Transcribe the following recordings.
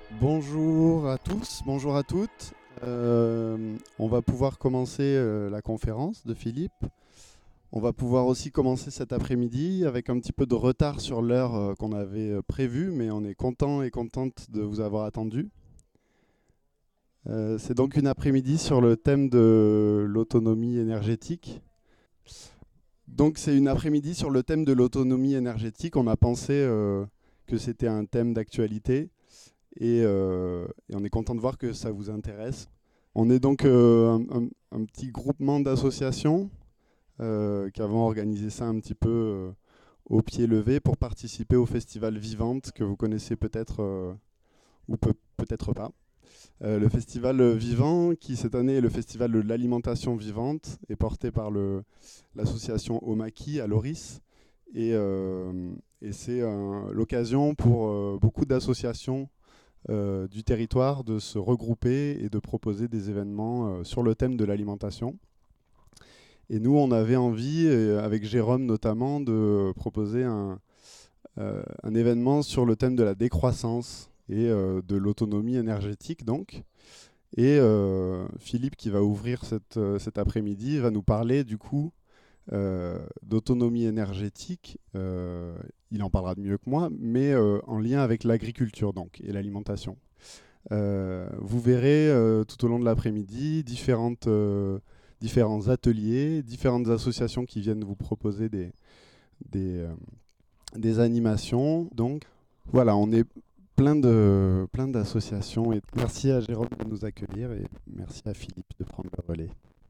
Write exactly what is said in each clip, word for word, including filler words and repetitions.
Bonjour à tous, bonjour à toutes. Euh, on va pouvoir commencer euh, la conférence de Philippe. On va pouvoir aussi commencer cet après-midi avec un petit peu de retard sur l'heure euh, qu'on avait euh, prévue, mais on est content et contente de vous avoir attendu. Euh, c'est donc une après-midi sur le thème de l'autonomie énergétique. Donc c'est une après-midi sur le thème de l'autonomie énergétique. On a pensé euh, que c'était un thème d'actualité et, euh, et on est content de voir que ça vous intéresse. On est donc euh, un, un- un petit groupement d'associations euh, qui avons organisé ça un petit peu euh, au pied levé pour participer au festival Vivante que vous connaissez peut-être euh, ou peut- peut-être pas. Euh, le festival Vivant, qui cette année est le festival de l'alimentation vivante, est porté par le- l'association Omaki à Loris. Et, euh, et c'est euh, l'occasion pour euh, beaucoup d'associations euh, du territoire de se regrouper et de proposer des événements euh, sur le thème de l'alimentation. Et nous, on avait envie, euh, avec Jérôme notamment, de proposer un, euh, un événement sur le thème de la décroissance et euh, de l'autonomie énergétique, donc. Et euh, Philippe, qui va ouvrir cette, euh, cet après-midi, va nous parler du coup euh, d'autonomie énergétique. Euh, il en parlera de mieux que moi, mais euh, en lien avec l'agriculture donc et l'alimentation. Euh, vous verrez euh, tout au long de l'après-midi différentes, euh, différents ateliers, différentes associations qui viennent vous proposer des, des, euh, des animations. Donc voilà, on est plein de plein d'associations et merci à Jérôme de nous accueillir et merci à Philippe de prendre le relais.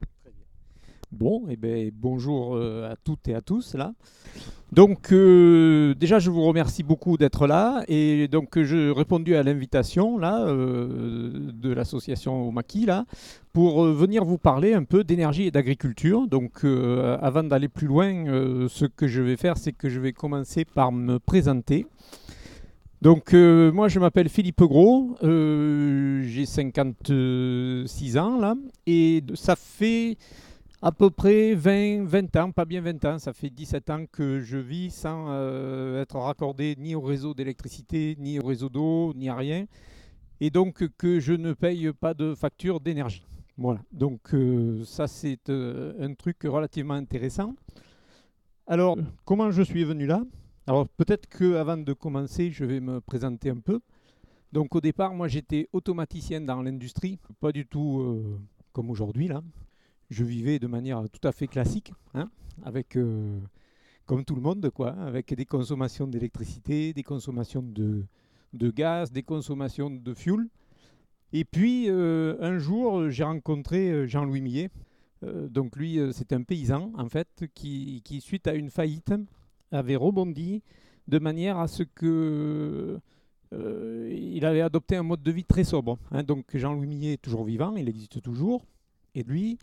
Bon, eh ben, bonjour euh, à toutes et à tous là. Donc euh, déjà je vous remercie beaucoup d'être là et donc j'ai répondu à l'invitation là euh, de l'association Omaki là pour euh, venir vous parler un peu d'énergie et d'agriculture. Donc euh, avant d'aller plus loin, euh, ce que je vais faire c'est que je vais commencer par me présenter. Donc euh, moi je m'appelle Philippe Gros, euh, j'ai cinquante-six ans là et ça fait à peu près vingt, vingt ans, pas bien vingt ans, ça fait dix-sept ans que je vis sans euh, être raccordé ni au réseau d'électricité, ni au réseau d'eau, ni à rien. Et donc que je ne paye pas de facture d'énergie. Voilà, donc euh, ça c'est euh, un truc relativement intéressant. Alors, comment je suis venu là? Alors peut-être qu'avant de commencer, je vais me présenter un peu. Donc au départ, moi j'étais automaticien dans l'industrie, pas du tout euh, comme aujourd'hui là. Je vivais de manière tout à fait classique, hein, avec, euh, comme tout le monde, quoi, avec des consommations d'électricité, des consommations de, de gaz, des consommations de fuel. Et puis, euh, un jour, j'ai rencontré euh, Jean-Louis Millet. Euh, donc, lui, euh, c'est un paysan, en fait, qui, qui, suite à une faillite, avait rebondi de manière à ce que. Euh, il avait adopté un mode de vie très sobre, hein. Donc, Jean-Louis Millet est toujours vivant, il existe toujours. Et lui,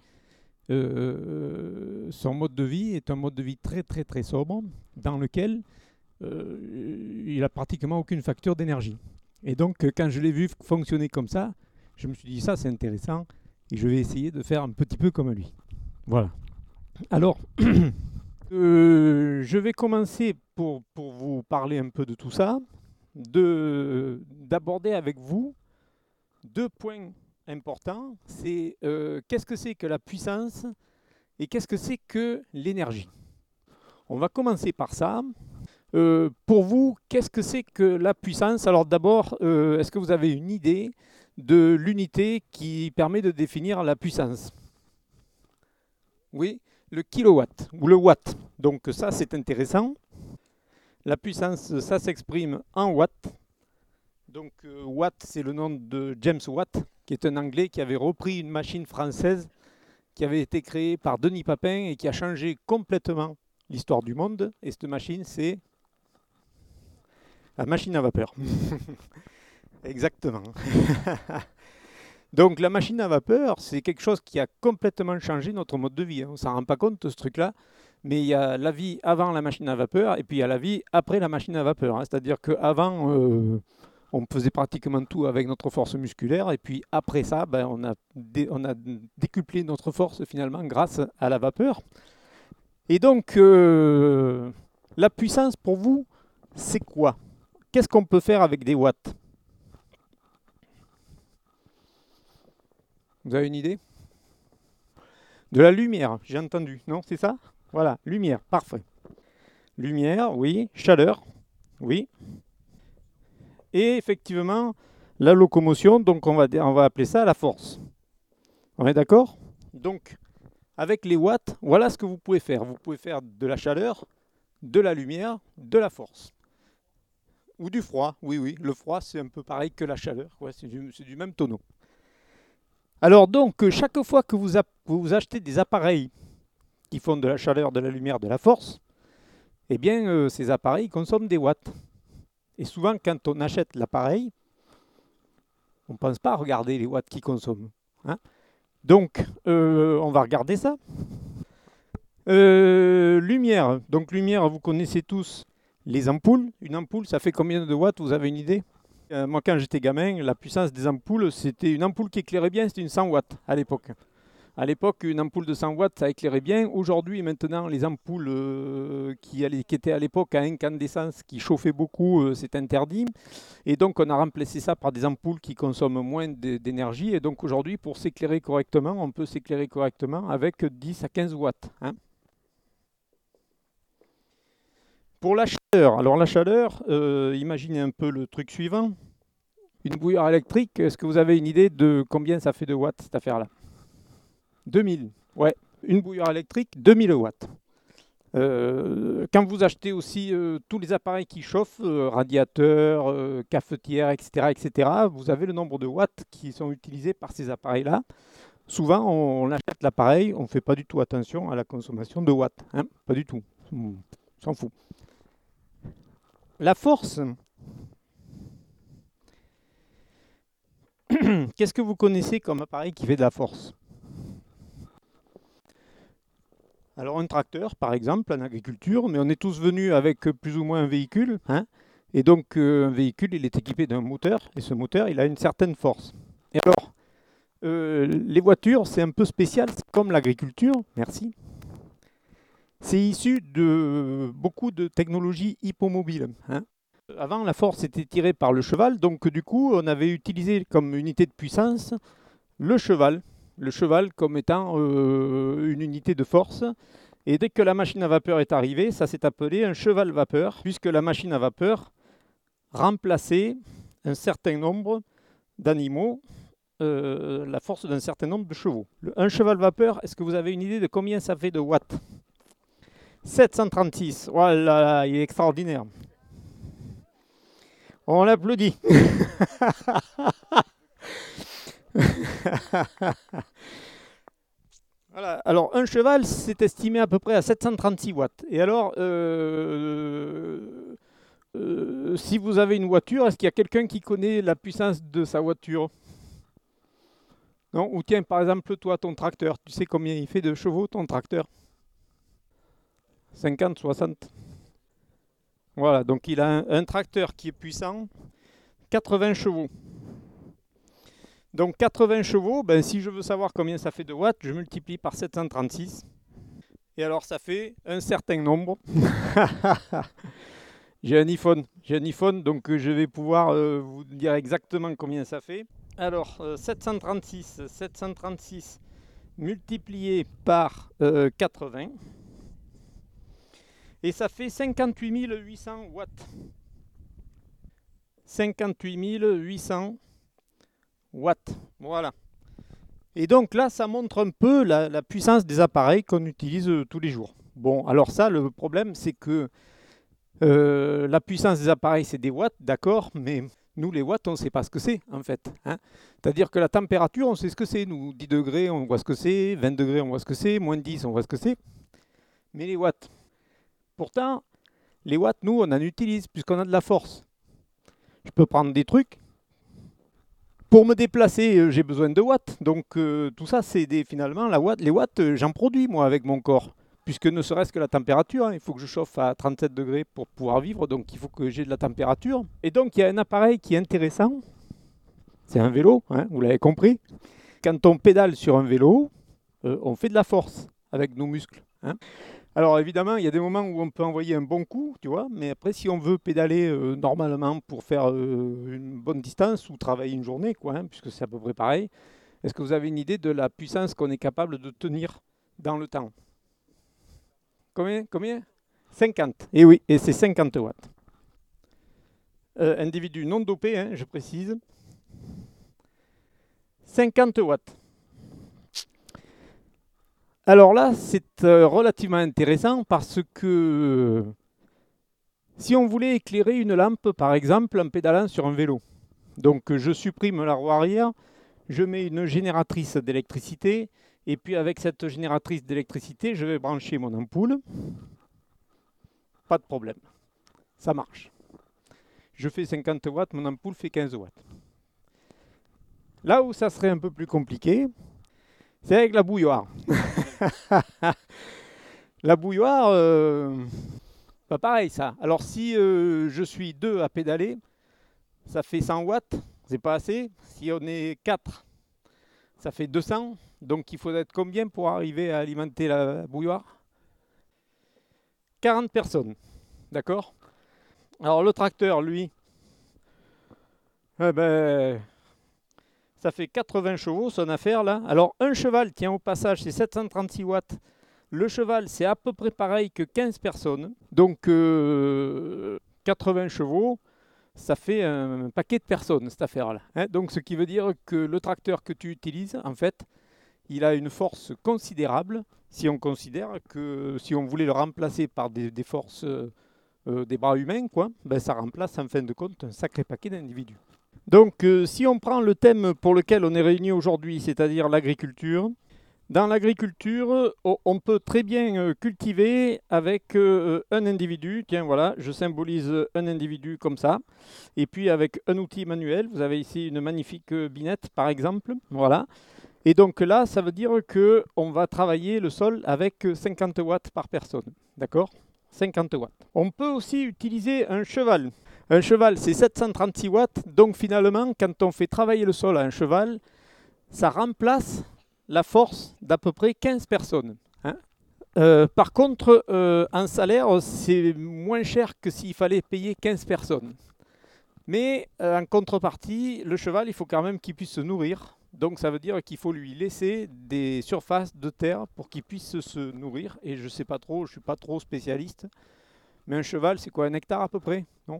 euh, son mode de vie est un mode de vie très très très sobre dans lequel euh, il a pratiquement aucune facture d'énergie. Et donc quand je l'ai vu fonctionner comme ça, je me suis dit ça c'est intéressant et je vais essayer de faire un petit peu comme lui. Voilà. Alors, euh, je vais commencer pour, pour vous parler un peu de tout ça, de, d'aborder avec vous deux points importants. C'est euh, qu'est-ce que c'est que la puissance et qu'est-ce que c'est que l'énergie? On va commencer par ça. Euh, pour vous, qu'est-ce que c'est que la puissance? Alors d'abord, euh, est-ce que vous avez une idée de l'unité qui permet de définir la puissance? Oui, le kilowatt ou le watt. Donc ça, c'est intéressant. La puissance, ça s'exprime en watts. Donc euh, Watt, c'est le nom de James Watt, qui est un Anglais qui avait repris une machine française qui avait été créée par Denis Papin et qui a changé complètement l'histoire du monde. Et cette machine, c'est la machine à vapeur. Exactement. Donc la machine à vapeur, c'est quelque chose qui a complètement changé notre mode de vie. On ne s'en rend pas compte, ce truc-là. Mais il y a la vie avant la machine à vapeur et puis il y a la vie après la machine à vapeur, hein. C'est-à-dire qu'avant, euh, on faisait pratiquement tout avec notre force musculaire. Et puis après ça, ben, on, a dé- on a décuplé notre force finalement grâce à la vapeur. Et donc, euh, la puissance pour vous, c'est quoi? Qu'est-ce qu'on peut faire avec des watts? Vous avez une idée? De la lumière, j'ai entendu. Non, c'est ça? Voilà, lumière, parfait. Lumière, oui. Chaleur, oui. Et effectivement, la locomotion, donc on va, on va appeler ça la force. On est d'accord? Donc, avec les watts, voilà ce que vous pouvez faire. Vous pouvez faire de la chaleur, de la lumière, de la force. Ou du froid, oui, oui. Le froid, c'est un peu pareil que la chaleur. Ouais, c'est du, c'est du même tonneau. Alors donc, chaque fois que vous, vous achetez des appareils qui font de la chaleur, de la lumière, de la force, eh bien, euh, ces appareils consomment des watts. Et souvent, quand on achète l'appareil, on ne pense pas à regarder les watts qu'ils consomment. Hein. Donc, euh, on va regarder ça. Euh, lumière. Donc, lumière, vous connaissez tous les ampoules. Une ampoule, ça fait combien de watts? Vous avez une idée? euh, Moi, quand j'étais gamin, la puissance des ampoules, c'était une ampoule qui éclairait bien, c'était une cent watts à l'époque. À l'époque, une ampoule de cent watts, ça éclairait bien. Aujourd'hui, maintenant, les ampoules euh, qui, qui étaient à l'époque à incandescence, qui chauffaient beaucoup, euh, c'est interdit. Et donc, on a remplacé ça par des ampoules qui consomment moins d'énergie. Et donc, aujourd'hui, pour s'éclairer correctement, on peut s'éclairer correctement avec dix à quinze watts. Hein. Pour la chaleur, alors la chaleur, euh, imaginez un peu le truc suivant. Une bouilloire électrique, est-ce que vous avez une idée de combien ça fait de watts, cette affaire-là? deux mille, ouais. Une bouilloire électrique, deux mille watts. Euh, quand vous achetez aussi euh, tous les appareils qui chauffent, euh, radiateurs, euh, cafetières, et cetera, et cetera, vous avez le nombre de watts qui sont utilisés par ces appareils-là. Souvent, on, on achète l'appareil, on ne fait pas du tout attention à la consommation de watts. Hein, pas du tout. On s'en fout. La force. Qu'est-ce que vous connaissez comme appareil qui fait de la force? Alors un tracteur, par exemple, en agriculture, mais on est tous venus avec plus ou moins un véhicule. Hein, et donc euh, un véhicule, il est équipé d'un moteur, et ce moteur, il a une certaine force. Et alors, euh, les voitures, c'est un peu spécial, c'est comme l'agriculture, merci. C'est issu de beaucoup de technologies hippomobiles. Hein. Avant, la force était tirée par le cheval, donc du coup, on avait utilisé comme unité de puissance le cheval. Le cheval comme étant euh, une unité de force. Et dès que la machine à vapeur est arrivée, ça s'est appelé un cheval vapeur, puisque la machine à vapeur remplaçait un certain nombre d'animaux, euh, la force d'un certain nombre de chevaux. Le, un cheval vapeur, est-ce que vous avez une idée de combien ça fait de watts? sept cent trente-six. Voilà, il est extraordinaire. On l'applaudit. Voilà. Alors, un cheval, c'est estimé à peu près à sept cent trente-six watts. Et alors, euh, euh, si vous avez une voiture, est-ce qu'il y a quelqu'un qui connaît la puissance de sa voiture? Non? Ou tiens, par exemple, toi, ton tracteur, tu sais combien il fait de chevaux, ton tracteur? cinquante, soixante. Voilà, donc il a un, un tracteur qui est puissant, quatre-vingts chevaux. Donc quatre-vingts chevaux, ben, si je veux savoir combien ça fait de watts, je multiplie par sept cent trente-six. Et alors ça fait un certain nombre. J'ai un iPhone, j'ai un iPhone, donc je vais pouvoir euh, vous dire exactement combien ça fait. Alors euh, sept cent trente-six, sept cent trente-six multiplié par euh, quatre-vingts. Et ça fait cinquante-huit mille huit cents watts. cinquante-huit mille huit cents watts. Voilà. Et donc là, ça montre un peu la, la puissance des appareils qu'on utilise euh, tous les jours. Bon, alors ça, le problème, c'est que euh, la puissance des appareils, c'est des watts, d'accord, mais nous, les watts, on ne sait pas ce que c'est, en fait. Hein. C'est-à-dire que la température, on sait ce que c'est. Nous, dix degrés, on voit ce que c'est. vingt degrés, on voit ce que c'est. Moins dix, on voit ce que c'est. Mais les watts. Pourtant, les watts, nous, on en utilise, puisqu'on a de la force. Je peux prendre des trucs. Pour me déplacer, euh, j'ai besoin de watts. Donc, euh, tout ça, c'est des, finalement, la watt, les watts, euh, j'en produis, moi, avec mon corps. Puisque ne serait-ce que la température, hein, il faut que je chauffe à trente-sept degrés pour pouvoir vivre. Donc, il faut que j'ai de la température. Et donc, il y a un appareil qui est intéressant. C'est un vélo, hein, vous l'avez compris. Quand on pédale sur un vélo, euh, on fait de la force avec nos muscles. Hein. Alors évidemment, il y a des moments où on peut envoyer un bon coup, tu vois, mais après, si on veut pédaler euh, normalement pour faire euh, une bonne distance ou travailler une journée, quoi, hein, puisque c'est à peu près pareil, Est-ce que vous avez une idée de la puissance qu'on est capable de tenir dans le temps? Combien? Combien? cinquante. Et oui, et c'est cinquante watts. Euh, individu non dopé, hein, je précise. cinquante watts. Alors là, c'est euh, relativement intéressant parce que si on voulait éclairer une lampe, par exemple, en pédalant sur un vélo, donc je supprime la roue arrière, je mets une génératrice d'électricité, et puis avec cette génératrice d'électricité, je vais brancher mon ampoule. Pas de problème, ça marche. Je fais cinquante watts, mon ampoule fait quinze watts. Là où ça serait un peu plus compliqué, c'est avec la bouilloire. La bouilloire, euh, pas pareil ça. Alors si euh, je suis deux à pédaler, ça fait cent watts, c'est pas assez. Si on est quatre, ça fait deux cents. Donc il faut être combien pour arriver à alimenter la bouilloire? quarante personnes, d'accord? Alors le tracteur, lui, eh ben, ça fait quatre-vingts chevaux son affaire là. Alors un cheval, tiens au passage, c'est sept cent trente-six watts. Le cheval, c'est à peu près pareil que quinze personnes. Donc euh, quatre-vingts chevaux, ça fait un paquet de personnes cette affaire là. Hein, donc ce qui veut dire que le tracteur que tu utilises, en fait, il a une force considérable. Si on considère que si on voulait le remplacer par des, des forces, euh, euh, des bras humains, quoi, ben ça remplace en fin de compte un sacré paquet d'individus. Donc euh, si on prend le thème pour lequel on est réunis aujourd'hui, c'est-à-dire l'agriculture, dans l'agriculture, on peut très bien euh, cultiver avec euh, un individu. Tiens, voilà, je symbolise un individu comme ça. Et puis avec un outil manuel, vous avez ici une magnifique binette par exemple. Voilà. Et donc là, ça veut dire qu'on va travailler le sol avec cinquante watts par personne. D'accord? cinquante watts. On peut aussi utiliser un cheval. Un cheval, c'est sept cent trente-six watts. Donc finalement, quand on fait travailler le sol à un cheval, ça remplace la force d'à peu près quinze personnes. Hein. Euh, par contre, euh, en salaire, c'est moins cher que s'il fallait payer quinze personnes. Mais euh, en contrepartie, le cheval, il faut quand même qu'il puisse se nourrir. Donc ça veut dire qu'il faut lui laisser des surfaces de terre pour qu'il puisse se nourrir. Et je ne sais pas trop, je ne suis pas trop spécialiste. Mais un cheval, c'est quoi, un hectare à peu près? Non?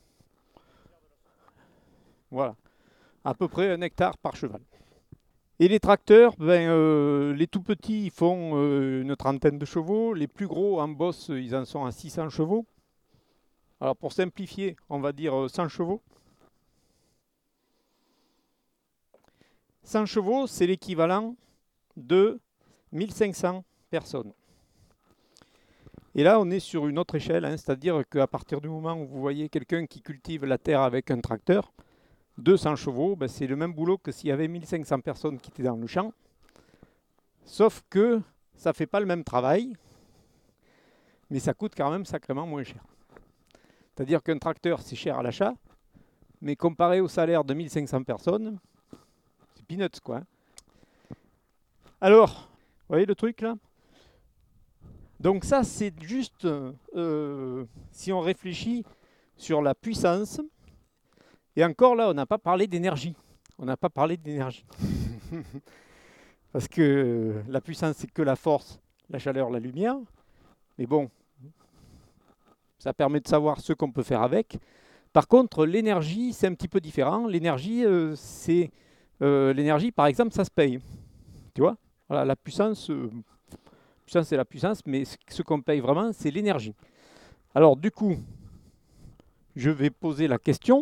Voilà. À peu près un hectare par cheval. Et les tracteurs, ben, euh, les tout petits, ils font euh, une trentaine de chevaux. Les plus gros, en bosse, ils en sont à six cents chevaux. Alors pour simplifier, on va dire cent chevaux. cent chevaux, c'est l'équivalent de mille cinq cents personnes. Et là, on est sur une autre échelle, hein, c'est-à-dire qu'à partir du moment où vous voyez quelqu'un qui cultive la terre avec un tracteur, deux cents chevaux, ben c'est le même boulot que s'il y avait mille cinq cents personnes qui étaient dans le champ. Sauf que ça ne fait pas le même travail, mais ça coûte quand même sacrément moins cher. C'est-à-dire qu'un tracteur, c'est cher à l'achat, mais comparé au salaire de mille cinq cents personnes, c'est peanuts, quoi. Alors, vous voyez le truc là? Donc ça, c'est juste, euh, si on réfléchit sur la puissance, et encore là, on n'a pas parlé d'énergie. On n'a pas parlé d'énergie. Parce que la puissance, c'est que la force, la chaleur, la lumière. Mais bon, ça permet de savoir ce qu'on peut faire avec. Par contre, l'énergie, c'est un petit peu différent. L'énergie, euh, c'est euh, l'énergie, par exemple, ça se paye. Tu vois? Voilà, la puissance, euh, puissance, c'est la puissance, mais ce, ce qu'on paye vraiment, c'est l'énergie. Alors, du coup, je vais poser la question.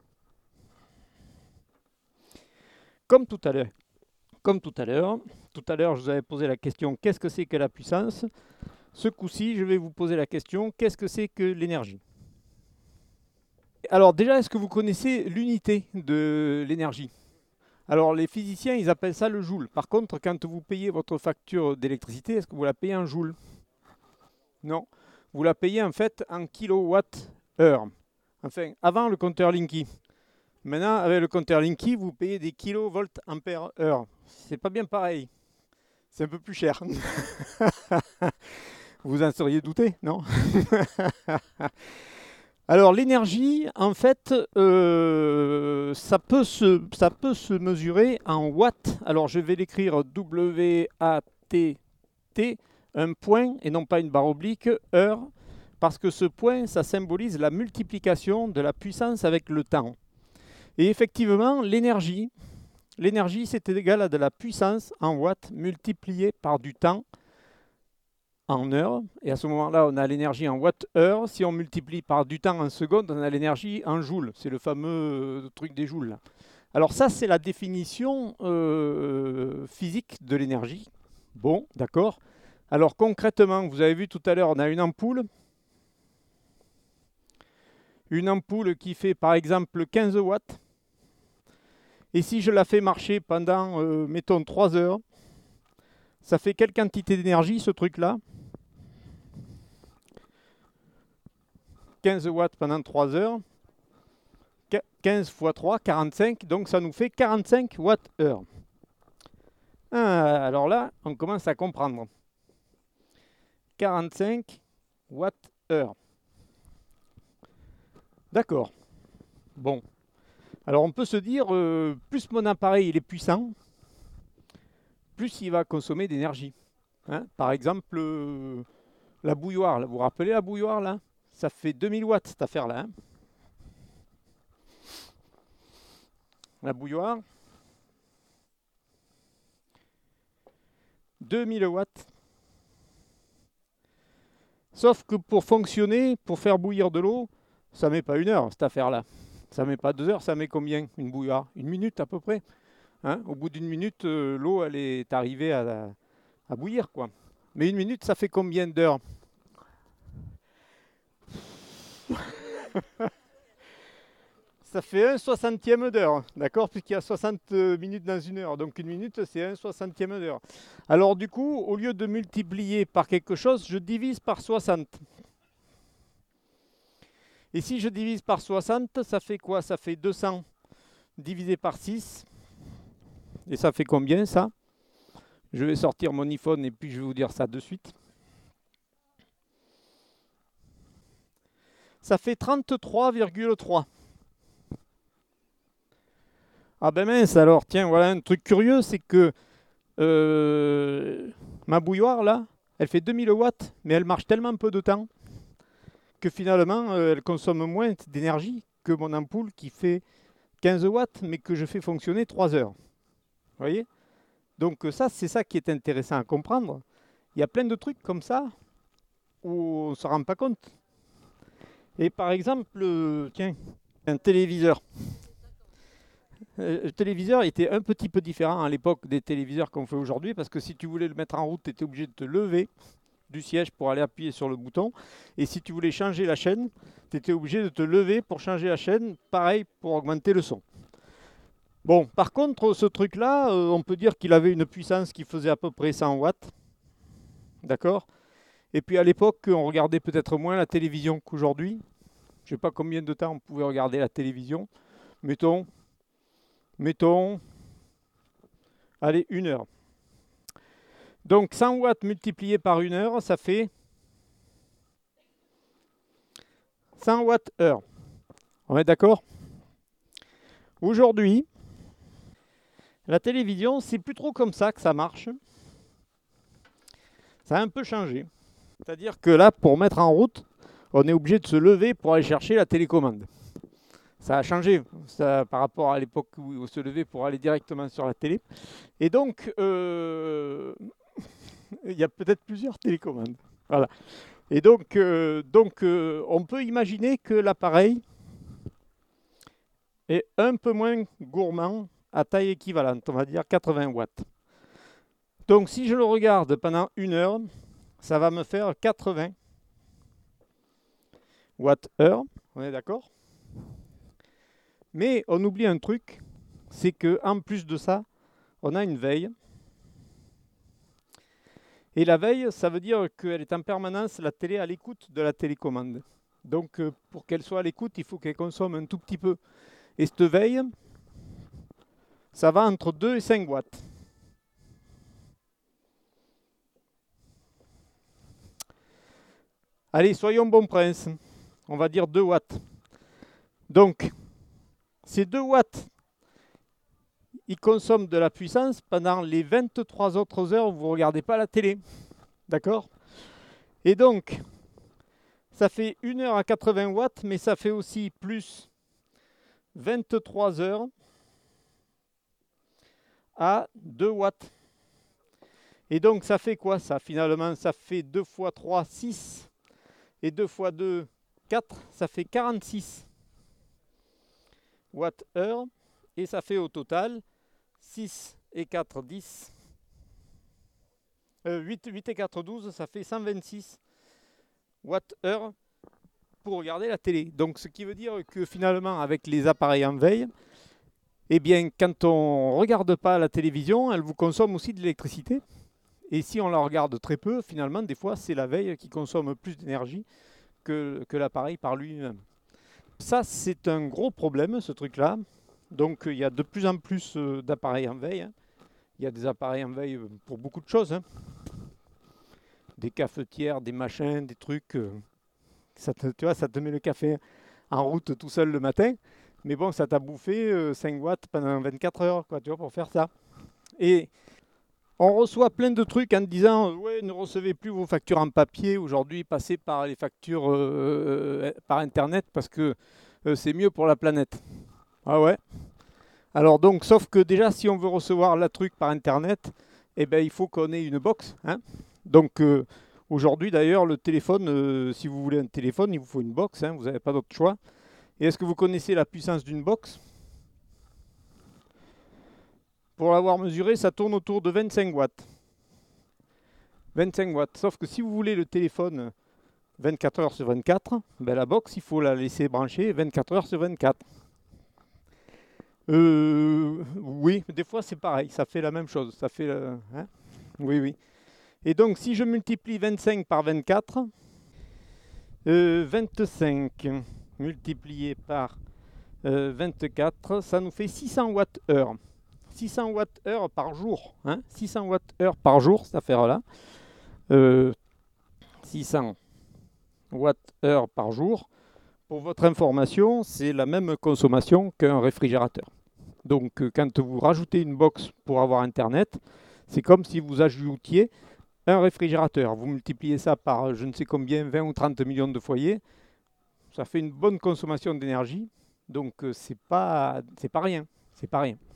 Comme tout à l'heure, comme tout à l'heure, tout à l'heure, je vous avais posé la question, qu'est-ce que c'est que la puissance? Ce coup-ci, je vais vous poser la question, qu'est-ce que c'est que l'énergie? Alors déjà, est-ce que vous connaissez l'unité de l'énergie? Alors les physiciens, ils appellent ça le joule. Par contre, quand vous payez votre facture d'électricité, est-ce que vous la payez en joule? Non. Vous la payez en fait en kilowatts-heure. Enfin, avant le compteur Linky. Maintenant, avec le compteur Linky, vous payez des kilovolts ampères heure. C'est pas bien pareil. C'est un peu plus cher. Vous en seriez douté, non? Alors l'énergie, en fait, euh, ça peut se, ça peut se mesurer en watts. Alors je vais l'écrire W A T T, un point et non pas une barre oblique, heure, parce que ce point, ça symbolise la multiplication de la puissance avec le temps. Et effectivement, l'énergie, l'énergie c'est égal à de la puissance en watts multiplié par du temps en heures. Et à ce moment-là, on a l'énergie en watts-heure. Si on multiplie par du temps en secondes, on a l'énergie en joules. C'est le fameux truc des joules, là. Alors ça, c'est la définition euh, physique de l'énergie. Bon, d'accord. Alors concrètement, vous avez vu tout à l'heure, on a une ampoule. Une ampoule qui fait par exemple quinze watts. Et si je la fais marcher pendant, euh, mettons, trois heures, ça fait quelle quantité d'énergie ce truc-là? quinze watts pendant trois heures. quinze fois trois, quarante-cinq. Donc ça nous fait quarante-cinq watts-heure. Ah, alors là, on commence à comprendre. quarante-cinq watts-heure. D'accord. Bon. Alors on peut se dire, euh, plus mon appareil il est puissant, plus il va consommer d'énergie. Hein, par exemple, euh, la bouilloire. Là, vous vous rappelez la bouilloire là? Ça fait deux mille watts cette affaire-là. Hein, la bouilloire. deux mille watts. Sauf que pour fonctionner, pour faire bouillir de l'eau, ça met pas une heure cette affaire-là. Ça met pas deux heures, ça met combien une bouilloire? Une minute à peu près. Hein, au bout d'une minute, euh, l'eau elle est arrivée à, à bouillir, quoi. Mais une minute, ça fait combien d'heures? Ça fait un soixantième d'heure, d'accord? Puisqu'il y a soixante minutes dans une heure. Donc une minute, c'est un soixantième d'heure. Alors du coup, au lieu de multiplier par quelque chose, je divise par soixante. Et si je divise par soixante, ça fait quoi? Ça fait deux cents divisé par six. Et ça fait combien, ça? Je vais sortir mon iPhone et puis je vais vous dire ça de suite. Ça fait trente-trois virgule trois. Ah ben mince alors, tiens, voilà un truc curieux, c'est que euh, ma bouilloire là, elle fait deux mille watts, mais elle marche tellement peu de temps que finalement euh, elle consomme moins d'énergie que mon ampoule qui fait quinze watts, mais que je fais fonctionner trois heures. Vous voyez? Donc ça, c'est ça qui est intéressant à comprendre. Il y a plein de trucs comme ça où on ne se rend pas compte. Et par exemple, euh, tiens, un téléviseur. Euh, le téléviseur était un petit peu différent à l'époque des téléviseurs qu'on fait aujourd'hui, parce que si tu voulais le mettre en route, tu étais obligé de te lever du siège pour aller appuyer sur le bouton. Et si tu voulais changer la chaîne, tu étais obligé de te lever pour changer la chaîne, pareil pour augmenter le son. Bon, par contre, ce truc-là, euh, on peut dire qu'il avait une puissance qui faisait à peu près cent watts. D'accord? Et puis à l'époque, on regardait peut-être moins la télévision qu'aujourd'hui. Je ne sais pas combien de temps on pouvait regarder la télévision. Mettons, mettons, allez, une heure. Donc cent watts multiplié par une heure, ça fait cent watts heure. On est d'accord? Aujourd'hui, la télévision, c'est plus trop comme ça que ça marche. Ça a un peu changé. C'est-à-dire que là, pour mettre en route, on est obligé de se lever pour aller chercher la télécommande. Ça a changé ça, par rapport à l'époque où on se levait pour aller directement sur la télé. Et donc, euh, il y a peut-être plusieurs télécommandes. Voilà. Et donc, euh, donc euh, on peut imaginer que l'appareil est un peu moins gourmand à taille équivalente, on va dire quatre-vingts watts. Donc si je le regarde pendant une heure, ça va me faire quatre-vingts watts-heure, on est d'accord? Mais on oublie un truc, c'est qu'en plus de ça, on a une veille. Et la veille, ça veut dire qu'elle est en permanence, la télé, à l'écoute de la télécommande. Donc euh, pour qu'elle soit à l'écoute, il faut qu'elle consomme un tout petit peu. Et cette veille, ça va entre deux et cinq watts. Allez, soyons bons princes. on va dire deux watts. Donc, ces deux watts, ils consomment de la puissance pendant les vingt-trois autres heures où vous ne regardez pas la télé. D'accord? Et donc, ça fait une heure à quatre-vingts watts, mais ça fait aussi plus vingt-trois heures à deux watts. Et donc, ça fait quoi ça finalement? Ça fait deux fois trois, six. Et deux fois deux, quatre. Ça fait quarante-six watts-heure. Et ça fait au total six et quatre, dix. Euh, huit, huit et quatre, douze. Ça fait cent vingt-six watts-heure pour regarder la télé. Donc, ce qui veut dire que finalement, avec les appareils en veille, eh bien, quand on ne regarde pas la télévision, elle vous consomme aussi de l'électricité. Et si on la regarde très peu, finalement, des fois, c'est la veille qui consomme plus d'énergie que, que l'appareil par lui-même. Ça, c'est un gros problème, ce truc-là. Donc, il y a de plus en plus d'appareils en veille. Il y a des appareils en veille pour beaucoup de choses. Des cafetières, des machins, des trucs. Ça te, tu vois, ça te met le café en route tout seul le matin. Mais bon, ça t'a bouffé cinq watts pendant vingt-quatre heures, quoi, tu vois, pour faire ça. Et on reçoit plein de trucs en disant « Ouais, ne recevez plus vos factures en papier. Aujourd'hui, passez par les factures euh, par Internet parce que euh, c'est mieux pour la planète. » Ah ouais. Alors donc, sauf que déjà, si on veut recevoir la truc par Internet, eh ben, il faut qu'on ait une box. Hein. Donc, euh, aujourd'hui, d'ailleurs, le téléphone, euh, si vous voulez un téléphone, il vous faut une box. Hein, vous n'avez pas d'autre choix. Et est-ce que vous connaissez la puissance d'une box? Pour l'avoir mesuré, ça tourne autour de vingt-cinq watts. vingt-cinq watts. Sauf que si vous voulez le téléphone vingt-quatre heures sur vingt-quatre, ben la box, il faut la laisser brancher vingt-quatre heures sur vingt-quatre. Euh, oui, des fois c'est pareil, ça fait la même chose. Ça fait, euh, hein oui, oui. Et donc, si je multiplie vingt-cinq par vingt-quatre, euh, vingt-cinq multiplié par euh, vingt-quatre, ça nous fait six cents watts-heure. six cents watts-heure par jour. Hein, six cents watts-heure par jour, cette affaire-là. Euh, six cents watts-heure par jour. Pour votre information, c'est la même consommation qu'un réfrigérateur. Donc, euh, quand vous rajoutez une box pour avoir Internet, c'est comme si vous ajoutiez un réfrigérateur. Vous multipliez ça par je ne sais combien, vingt ou trente millions de foyers. Ça fait une bonne consommation d'énergie. Donc, euh, c'est pas, c'est pas rien. C'est pas rien.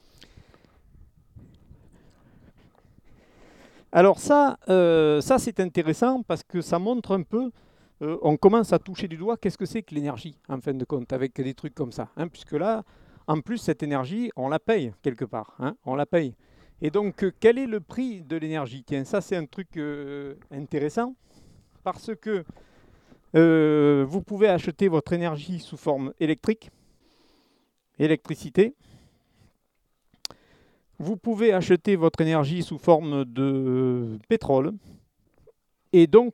Alors ça, euh, ça c'est intéressant parce que ça montre un peu, euh, on commence à toucher du doigt qu'est-ce que c'est que l'énergie, en fin de compte, avec des trucs comme ça. Hein, puisque là, en plus, cette énergie, on la paye quelque part. Hein, on la paye. Et donc, euh, quel est le prix de l'énergie? Tiens, ça c'est un truc euh, intéressant parce que euh, vous pouvez acheter votre énergie sous forme électrique, électricité. Vous pouvez acheter votre énergie sous forme de pétrole. Et donc,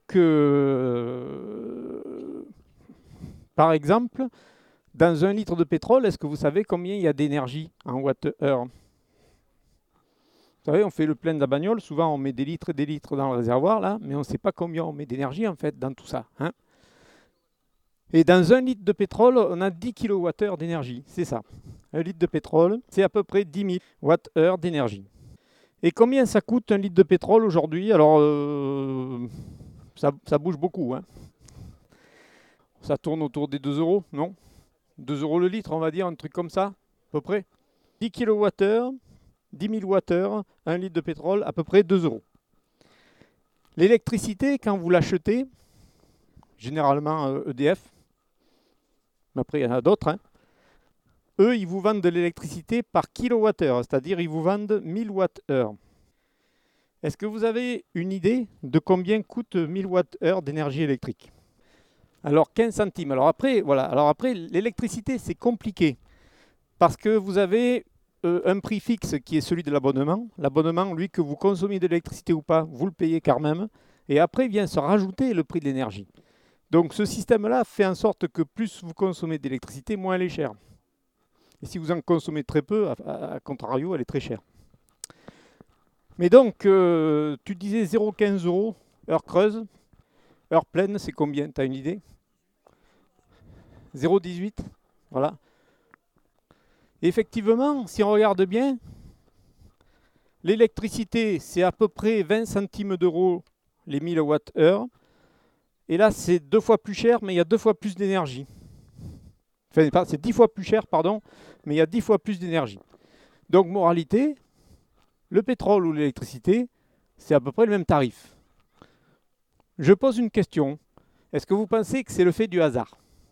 euh, par exemple, dans un litre de pétrole, est-ce que vous savez combien il y a d'énergie en watts-heure? Vous savez, on fait le plein de la bagnole, souvent on met des litres et des litres dans le réservoir, là, mais on ne sait pas combien on met d'énergie en fait dans tout ça. Hein. Et dans un litre de pétrole, on a dix kilowattheures d'énergie, c'est ça. Un litre de pétrole, c'est à peu près dix mille watts-heure d'énergie. Et combien ça coûte un litre de pétrole aujourd'hui? Alors, euh, ça, ça bouge beaucoup. Hein. Ça tourne autour des deux euros, non? deux euros le litre, on va dire, un truc comme ça, à peu près. dix kilowattheures, dix mille watts-heure, un litre de pétrole, à peu près deux euros. L'électricité, quand vous l'achetez, généralement E D F, mais après il y en a d'autres, hein, eux, ils vous vendent de l'électricité par kilowattheure, c'est-à-dire ils vous vendent mille watts-heure. Est-ce que vous avez une idée de combien coûte mille watts-heure d'énergie électrique? Alors quinze centimes. Alors après, voilà. Alors après, l'électricité, c'est compliqué parce que vous avez euh, un prix fixe qui est celui de l'abonnement. L'abonnement, lui, que vous consommez de l'électricité ou pas, vous le payez quand même. Et après vient se rajouter le prix de l'énergie. Donc ce système-là fait en sorte que plus vous consommez d'électricité, moins elle est chère. Et si vous en consommez très peu, à, à, à contrario, elle est très chère. Mais donc, euh, tu disais zéro virgule quinze euros, heure creuse. Heure pleine, c'est combien? Tu as une idée? zéro virgule dix-huit. Voilà. Et effectivement, si on regarde bien, l'électricité, c'est à peu près vingt centimes d'euros les mille watts-heure. Et là, c'est deux fois plus cher, mais il y a deux fois plus d'énergie. Enfin, c'est dix fois plus cher, pardon, mais il y a dix fois plus d'énergie. Donc, moralité, le pétrole ou l'électricité, c'est à peu près le même tarif. Je pose une question. Est-ce que vous pensez que c'est le fait du hasard?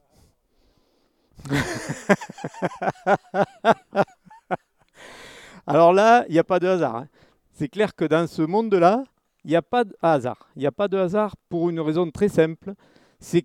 Alors là, il n'y a pas de hasard. Hein. C'est clair que dans ce monde-là, il n'y a pas de hasard. Il n'y a pas de hasard pour une raison très simple. C'est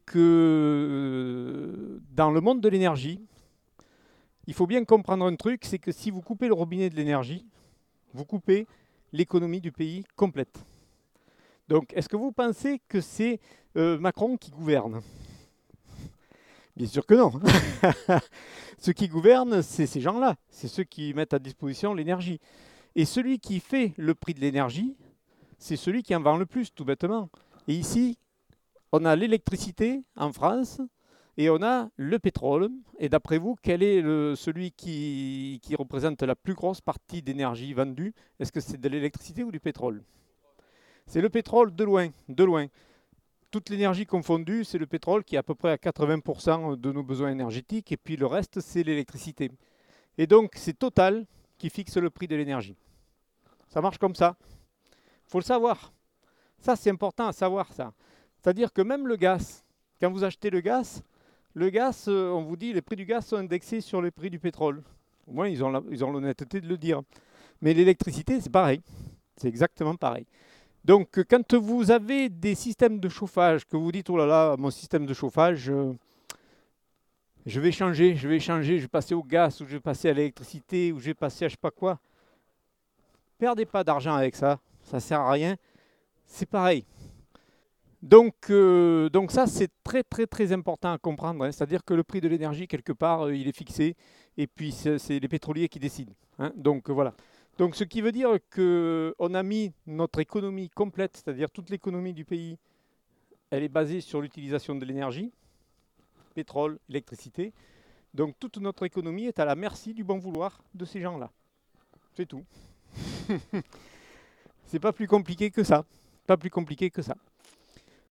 que dans le monde de l'énergie, il faut bien comprendre un truc, c'est que si vous coupez le robinet de l'énergie, vous coupez l'économie du pays complète. Donc, est-ce que vous pensez que c'est euh, Macron qui gouverne? Bien sûr que non. Ceux qui gouvernent, c'est ces gens-là. C'est ceux qui mettent à disposition l'énergie. Et celui qui fait le prix de l'énergie, c'est celui qui en vend le plus, tout bêtement. Et ici, on a l'électricité en France et on a le pétrole. Et d'après vous, quel est le, celui qui, qui représente la plus grosse partie d'énergie vendue? Est-ce que c'est de l'électricité ou du pétrole? C'est le pétrole de loin, de loin. Toute l'énergie confondue, c'est le pétrole qui est à peu près à quatre-vingts pour cent de nos besoins énergétiques. Et puis le reste, c'est l'électricité. Et donc, c'est Total qui fixe le prix de l'énergie. Ça marche comme ça. Il faut le savoir. Ça, c'est important à savoir, ça. C'est-à-dire que même le gaz, quand vous achetez le gaz, le gaz, euh, on vous dit, les prix du gaz sont indexés sur les prix du pétrole. Au moins, ils ont la- ils ont l'honnêteté de le dire. Mais l'électricité, c'est pareil. C'est exactement pareil. Donc, euh, quand vous avez des systèmes de chauffage, que vous dites, oh là là, mon système de chauffage, euh, je vais changer, je vais changer, je vais passer au gaz, ou je vais passer à l'électricité, ou je vais passer à je sais pas quoi. Perdez pas d'argent avec ça, ça ne sert à rien. C'est pareil. Donc, euh, donc ça, c'est très très très important à comprendre. Hein. C'est-à-dire que le prix de l'énergie, quelque part, euh, il est fixé, et puis c'est c'est les pétroliers qui décident. Hein. Donc euh, voilà. Donc ce qui veut dire qu'on a mis notre économie complète, c'est-à-dire toute l'économie du pays, elle est basée sur l'utilisation de l'énergie, pétrole, électricité. Donc toute notre économie est à la merci du bon vouloir de ces gens-là. C'est tout. C'est pas plus compliqué que ça. Pas plus compliqué que ça.